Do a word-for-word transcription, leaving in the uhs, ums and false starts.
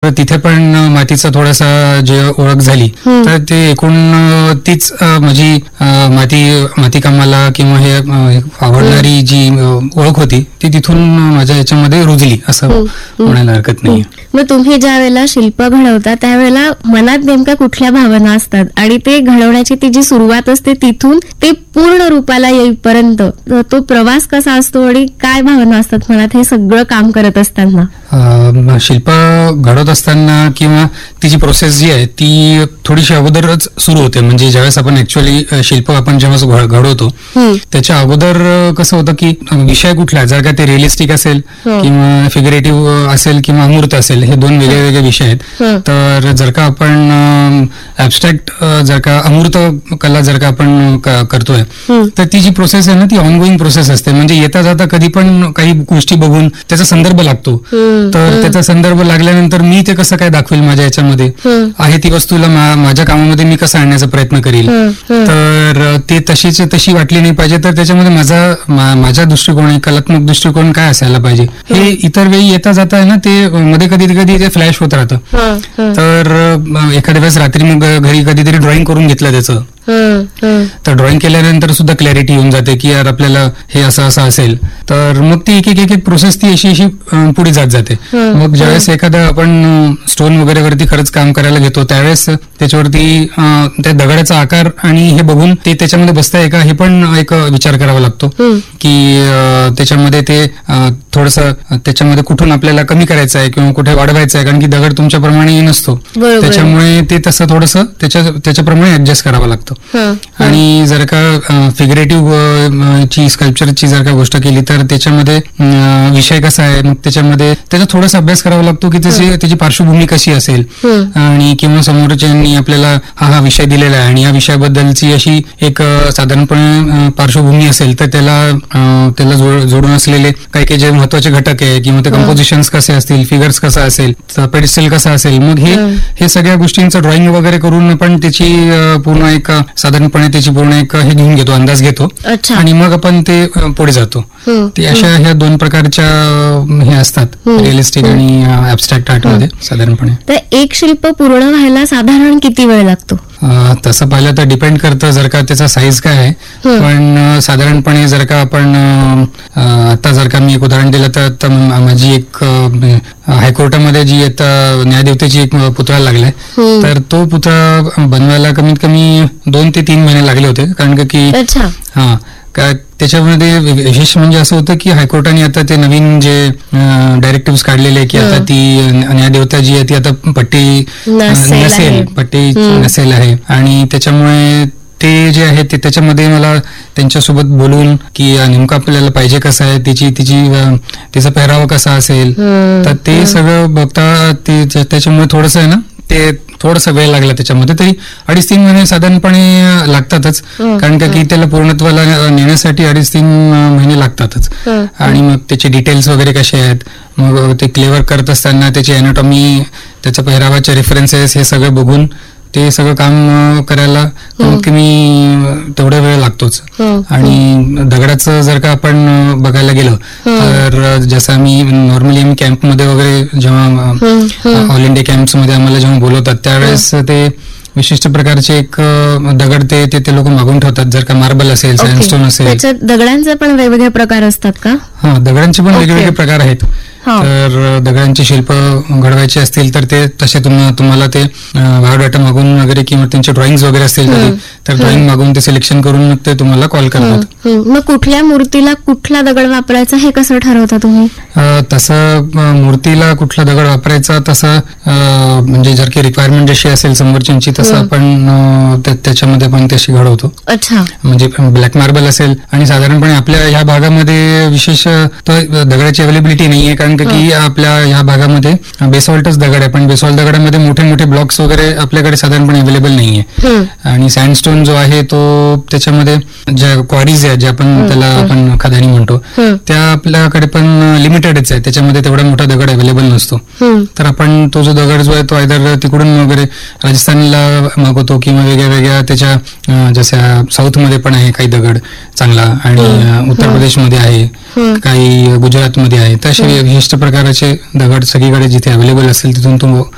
तिथे पण मातीचा थोडासा जे ओळख झाली तर ते एकूण तीच माझी माती माती कामाला किंवा हे आवडणारी जी ओळख होती ती तिथून माझ्या याच्यामध्ये रुजली असं म्हणायला हरकत नाही. मग तुम्ही ज्या वेळेला शिल्प घडवता त्यावेळेला मनात नेमक्या कुठल्या भावना असतात आणि ते घडवण्याची ती जी सुरुवात असते तिथून ते पूर्ण रूपाला येईपर्यंत तो प्रवास कसा असतो आणि काय भावना असतात मनात हे सगळं काम करत असताना? शिल्प घडवत असताना किंवा तिची प्रोसेस जी आहे ती थोडीशी अगोदरच सुरू होते. म्हणजे ज्यावेळेस आपण ऍक्च्युअली शिल्प आपण जेव्हा घडवतो त्याच्या अगोदर कसं होतं की विषय कुठला, जर का ते रिअलिस्टिक असेल किंवा फिगरेटिव्ह असेल किंवा अमूर्त असेल, हे दोन वेगळे वेगळे विषय आहेत. तर जर का आपण ऍबस्ट्रॅक्ट जर का अमूर्त कला जर का आपण करतोय तर ती जी प्रोसेस आहे ना ती ऑनगोईंग प्रोसेस असते. म्हणजे येता जाता कधी पण काही गोष्टी बघून त्याचा संदर्भ लागतो. तर त्याचा संदर्भ लागल्यानंतर मी ते कसं काय दाखवेल माझ्या याच्यामध्ये आहे ती वस्तूला माझ्या कामामध्ये मी कसं आणण्याचा प्रयत्न करील. तर ते तशीच तशी वाटली नाही पाहिजे. तर त्याच्यामध्ये माझा माझा दृष्टिकोन कलात्मक दृष्टिकोन काय असायला पाहिजे हे इतर वेळी येता जाता आहे ना ते मध्ये कधी कधी ते फ्लॅश होत राहतं. तर एखाद्या वेळेस रात्री मग घरी कधीतरी ड्रॉइंग करून घेतलं त्याचं, तर ड्रॉइंग केल्यानंतर सुद्धा क्लॅरिटी येऊन जाते की यार आपल्याला हे असं असं असेल. तर मग ती एक एक एक प्रोसेस ती अशी अशी पुढे जात जाते. मग ज्यावेळेस एखादा आपण स्टोन वगैरे वरती खरंच काम करायला घेतो त्यावेळेस त्याच्यावरती त्या दगडाचा आकार आणि हे बघून ते त्याच्यामध्ये बसताय का हे पण एक विचार करावा लागतो की त्याच्यामध्ये ते थोडंसं त्याच्यामध्ये कुठून आपल्याला कमी करायचं आहे किंवा कुठे वाढवायचं आहे, कारण की दगड तुमच्याप्रमाणे नसतो. त्याच्यामुळे ते तसं थोडंसं त्याच्या त्याच्याप्रमाणे ऍडजस्ट करावं लागतं. आणि जर का फिगरेटिव्ह ची स्कल्पचरची जर का गोष्ट केली तर त्याच्यामध्ये विषय कसा आहे, मग त्याच्यामध्ये त्याचा थोडासा अभ्यास करावा लागतो की त्याची त्याची पार्श्वभूमी कशी असेल आणि किंवा समोरच्यांनी आपल्याला हा हा विषय दिलेला आहे आणि या विषयाबद्दलची अशी एक साधारणपणे पार्श्वभूमी असेल तर त्याला त्याला जोडून असलेले काही काही जे महत्वाचे घटक आहे किंवा ते कंपोजिशन्स कसे असतील, फिगर्स कसा असेल, पेडिस्टल कसा असेल, मग हे हे सगळ्या गोष्टींचं ड्रॉइंग वगैरे करून आपण त्याची पूर्ण एक साधारणपणे त्याची पूर्ण एक हे घेऊन घेतो, अंदाज घेतो आणि मग आपण ते पुढे जातो. ते अशा ह्या दोन प्रकारच्या हे असतात रिअलिस्टिक आणि ऍबस्ट्रॅक्ट आर्ट मध्ये साधारणपणे. तर एक शिल्प पूर्ण व्हायला साधारण किती वेळ लागतो? तसं पाहिलं तर डिपेंड करतं जर का त्याचा साईज काय आहे. पण साधारणपणे जर का आपण आता जर का मी एक उदाहरण दिलं तर माझी एक हायकोर्टामध्ये जी आता न्यायदेवतेची एक पुतळा लागलाय तर तो पुतळा बनवायला कमीत कमी दोन ते तीन महिने लागले होते. कारण की हा का त्याच्यामध्ये विशेष म्हणजे असं होतं की हायकोर्टाने आता ते नवीन जे डायरेक्टिव्ह काढलेले की आता ती न्यायदेवता जी आहे ती आता पट्टी नसेल पट्टी नसेल आहे आणि त्याच्यामुळे ते जे आहे ते त्याच्यामध्ये मला त्यांच्यासोबत बोलून की नेमकं आपल्याला पाहिजे कसं आहे, तिची तिची तिचा पेहरावा कसा असेल, तर ते सगळं बघता ते त्याच्यामुळे थोडंसं आहे ना ते थोडासा वेळ लागला. त्याच्यामध्ये तरी अडीच तीन महिने साधारणपणे लागतातच, कारण का की त्याला पूर्णत्वाला नेण्यासाठी अडीच तीन महिने लागतातच. आणि मग त्याचे डिटेल्स वगैरे कसे आहेत, मग ते क्लेवर करत असताना त्याची अॅनाटॉमी, त्याच्या पेहरावाचे रेफरन्सेस हे सगळं बघून ते सगळं काम करायला कमीत कमी तेवढा वेळ लागतोच. आणि दगडाचं जर का आपण बघायला गेलो तर जसं आम्ही नॉर्मली आम्ही कॅम्पमध्ये वगैरे जेव्हा ऑल इंडिया कॅम्प्स मध्ये आम्हाला जेव्हा बोलवतात त्यावेळेस ते विशिष्ट प्रकारचे एक दगड ते ते लोक मागून ठेवतात. जर का मार्बल असेल, सँडस्टोन असेल, दगडांचे पण वेगवेगळे प्रकार असतात का? हा, दगडांचे पण वेगवेगळे प्रकार आहेत. तर दगडांचे शिल्प घडवायचे असतील तर ते तसे तुम्हाला ते बायोडाटा मागून वगैरे किंवा त्यांचे ड्रॉइंग वगैरे असतील तर ड्रॉइंग मागून ते सिलेक्शन करून मग ते तुम्हाला कॉल करतात. मग कुठल्या मूर्तीला कुठला दगड वापरायचा हे कसं ठरवता तुम्ही? तसं मूर्तीला कुठला दगड वापरायचा तसं म्हणजे जर की रिक्वायरमेंट जशी असेल समोरच्यांची तसं आपण त्याच्यामध्ये पण तशी घडवतो. अच्छा, म्हणजे ब्लॅक मार्बल असेल आणि साधारणपणे आपल्या ह्या भागामध्ये विशेष दगडाची अवेलेबिलिटी नाहीये, कारण की आपल्या ह्या भागामध्ये बेसॉल्टच दगड आहे. पण बेसॉल्ट दगडामध्ये मोठे मोठे ब्लॉक्स वगैरे आपल्याकडे साधारणपणे अवेलेबल नाहीये. आणि सँडस्टोन जो आहे तो त्याच्यामध्ये ज्या क्वारीज आहेत ज्या आपण त्याला आपण खदानी म्हणतो त्या आपल्याकडे पण लिमिटेडच आहे, त्याच्यामध्ये तेवढा मोठा दगड अवेलेबल नसतो. तर आपण तो जो दगड जो आहे तो आयदर तिकडून वगैरे राजस्थानला मागवतो किंवा वेगळ्या वेगळ्या त्याच्या जशा साऊथ मध्ये पण आहे काही दगड चांगला आणि उत्तर प्रदेशमध्ये आहे, काही गुजरातमध्ये आहे. तर असे विशिष्ट प्रकारचे दगड सगळीकडे जिथे अवेलेबल असेल तिथून तो